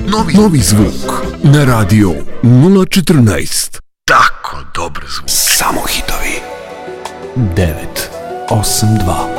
Novi zvuk na radio 014. Tako dobar zvuk. Samo hitovi. 982